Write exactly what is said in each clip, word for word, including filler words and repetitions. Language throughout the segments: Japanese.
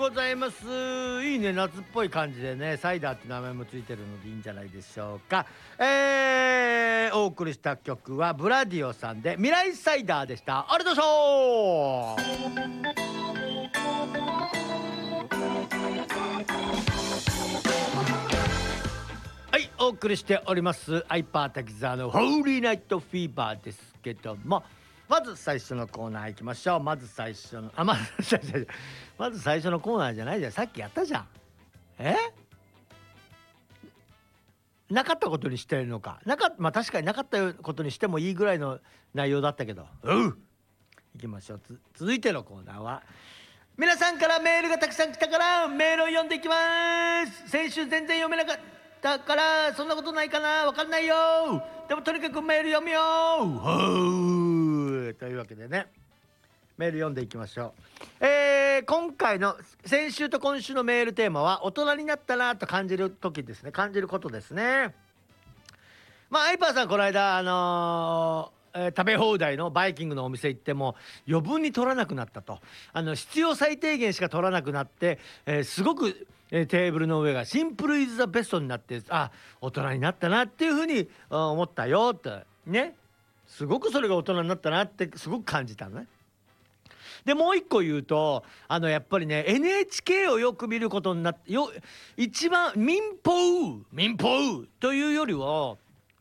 ございます。いいね、夏っぽい感じでね、サイダーって名前もついてるのでいいんじゃないでしょうか。えー、お送りした曲はブラディオさんで未来サイダーでした。ありがとうございました。はい、お送りしておりますアイパー滝沢のホーリーナイトフィーバーですけども、まず最初のコーナー行きましょう。まず最初のあまずまず最初のコーナーじゃないじゃん、さっきやったじゃん。えなかったことにしてるのか、なかまあ確かになかったことにしてもいいぐらいの内容だったけど、うん行きましょう。つ続いてのコーナーは皆さんからメールがたくさん来たからメールを読んでいきます。先週全然読めなかったからそんなことないかな、わかんないよ。でもとにかくメール読むよーというわけでね、メール読んでいきましょう。えー、今回の先週と今週のメールテーマは大人になったなと感じる時ですね、感じることですね。まあアイパーさんこの間あのーえー食べ放題のバイキングのお店行っても余分に取らなくなったと、あの必要最低限しか取らなくなって、えーすごく、えーテーブルの上がシンプルイズザベストになって、あ大人になったなっていうふうにあ思ったよってね、すごくそれが大人になったなってすごく感じたのね。でもう一個言うと、あのやっぱりね エヌエイチケー をよく見ることになってよ、一番民放民放というよりは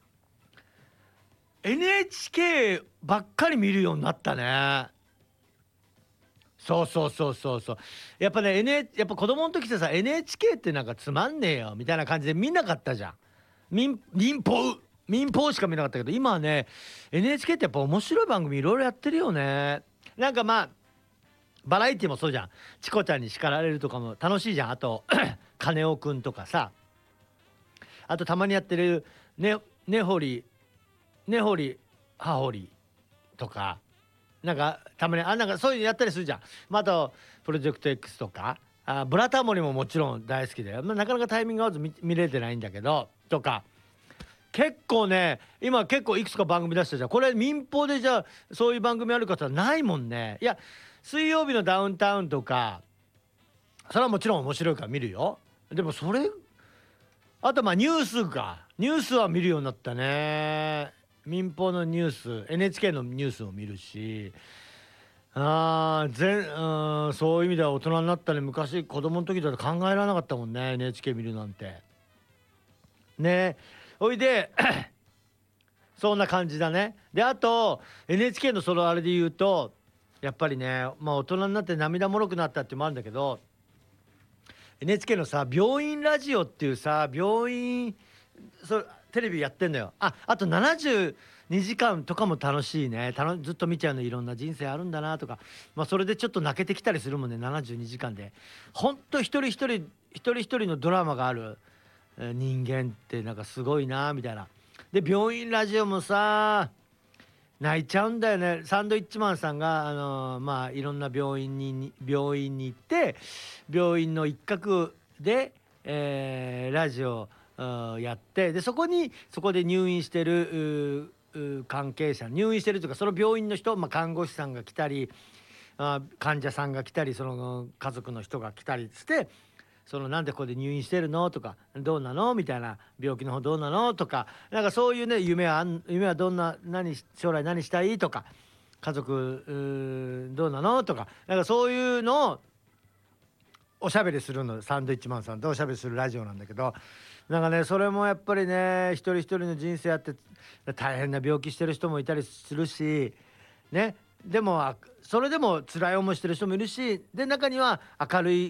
エヌエイチケー ばっかり見るようになったね。そうそうそうそうそう。やっぱね エヌエイチ やっぱ子供の時ってさ エヌエイチケー ってなんかつまんねえよみたいな感じで見なかったじゃん。民民放民放しか見なかったけど、今はね エヌエイチケー ってやっぱ面白い番組いろいろやってるよね。なんかまあバラエティもそうじゃん。チコちゃんに叱られるとかも楽しいじゃん。あとカネオくんとかさ、あとたまにやってるねねほりねほりはほりとか、なんかたまにあなんかそういうのやったりするじゃん。まあ、あとプロジェクト X とか、あブラタモリももちろん大好きで、まあ、なかなかタイミング合わず 見, 見れてないんだけどとか、結構ね今結構いくつか番組出したじゃん。これ民放でじゃあそういう番組ある方はないもんね。いや水曜日のダウンタウンとかそれはもちろん面白いから見るよ。でもそれあとまあニュースか、ニュースは見るようになったね。民放のニュース エヌエイチケー のニュースも見るし、あー全うんそういう意味では大人になったね。昔子供の時だと考えられなかったもんね エヌエイチケー 見るなんてね。おいでそんな感じだね。であと エヌエイチケー のそのあれで言うとやっぱりね、まあ大人になって涙もろくなったってのもあるんだけど、 エヌエイチケー のさ病院ラジオっていうさ病院そテレビやってんのよ。ああとななじゅうにじかんとかも楽しいね。たのずっと見ちゃうの、いろんな人生あるんだなとか、まあそれでちょっと泣けてきたりするもんね。ななじゅうにじかんでほんと一人一人一人一人のドラマがあるえー人間ってなんかすごいなみたいな。で病院ラジオもさ泣いちゃうんだよね。サンドイッチマンさんがあのーまあいろんな病院に病院に行って病院の一角で、えーラジオをやって、でそこにそこで入院してるうう関係者、入院してるというかその病院の人、まあ、看護師さんが来たりあ患者さんが来たりその家族の人が来たりして、そのなんでここで入院してるのとかどうなのみたいな、病気の方どうなのとか、なんかそういうね夢はあん夢はどんな何将来何したいとか、家族うーどうなのとか、なんかそういうのをおしゃべりするの。サンドイッチマンさんとおしゃべりするラジオなんだけど、なんかねそれもやっぱりね一人一人の人生あって大変な病気してる人もいたりするしね。でもあそれでも辛い思いしてる人もいるし、で中には明るい